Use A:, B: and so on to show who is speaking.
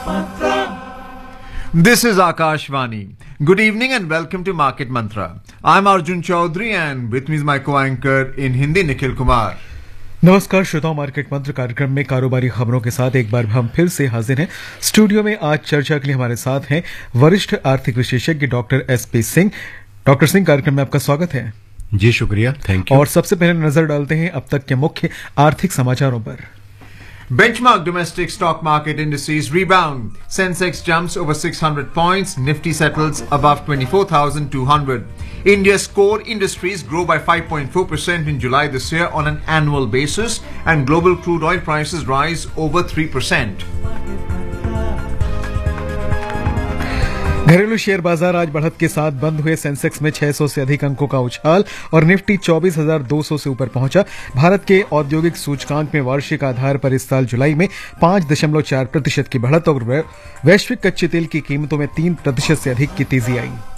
A: This is Akashvani. Good evening and welcome to Market Mantra. I'm Arjun Chaudhary and with me is my co-anchor in Hindi, Nikhil Kumar.
B: नमस्कार श्रोताओं, market मंत्र कार्यक्रम में कारोबारी खबरों के साथ एक बार हम फिर से हाजिर हैं। स्टूडियो में आज चर्चा के लिए हमारे साथ हैं वरिष्ठ आर्थिक विशेषज्ञ doctor SP Singh. Doctor Singh, कार्यक्रम में आपका स्वागत है।
C: जी शुक्रिया, थैंक यू।
B: और सबसे पहले नजर डालते हैं अब तक के मुख्य आर्थिक समाचारों पर।
A: Benchmark domestic stock market indices rebound. Sensex jumps over 600 points. Nifty settles above 24,200. India's core industries grow by 5.4% in July this year on an annual basis, and global crude oil prices rise over 3%.
B: घरेलू share बाजार आज बढ़त के साथ बंद हुए। Sensex में 600 से अधिक अंकों का उछाल और निफ्टी 24,200 से ऊपर पहुंचा। भारत के औद्योगिक सूचकांक में वार्षिक आधार पर इस साल जुलाई में 5.4% की बढ़त और वैश्विक कच्चे तेल की कीमतों में 3% से अधिक की तेजी आई।